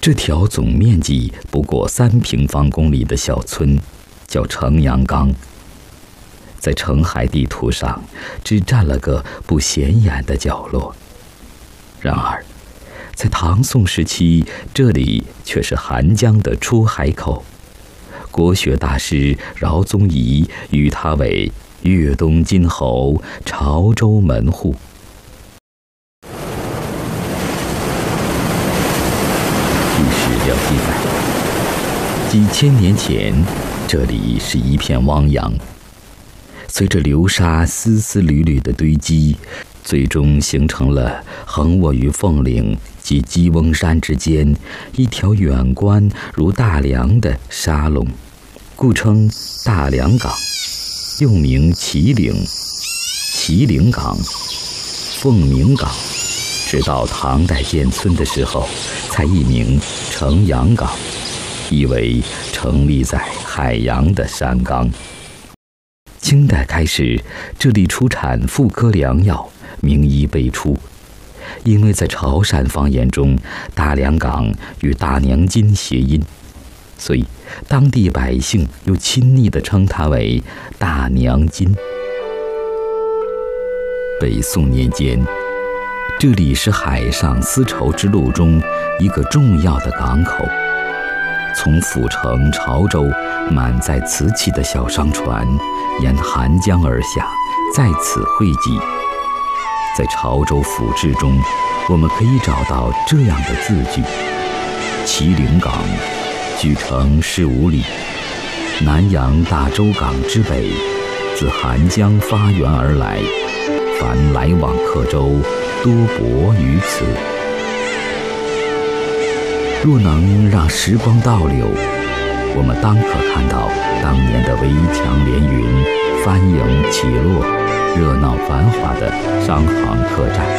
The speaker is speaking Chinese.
这条总面积不过3平方公里的小村，叫城阳冈，在澄海地图上只占了个不显眼的角落。然而，在唐宋时期，这里却是韩江的出海口。国学大师饶宗颐誉它为粤东金侯，潮州门户。据史料记载，几千年前，这里是一片汪洋。随着流沙丝丝缕缕的堆积，最终形成了横卧于凤岭及鸡翁山之间一条远观如大梁的沙龙，故称大梁港，又名麒岭、麒麟港、凤鸣港。直到唐代建村的时候，才易名城阳港，意为成立在海洋的山冈。清代开始，这里出产妇科良药，名医辈出。因为在潮汕方言中，大梁港与大娘津谐音，所以当地百姓又亲昵地称它为大娘津。北宋年间，这里是海上丝绸之路中一个重要的港口。从府城潮州满载瓷器的小商船沿韩江而下，在此汇集。在潮州府志中，我们可以找到这样的字句：麒麟港，距城15里，南洋大洲港之北，自韩江发源而来，凡来往客舟，多泊于此。若能让时光倒流，我们当可看到当年的围墙连云、帆影起落、热闹繁华的商行客栈。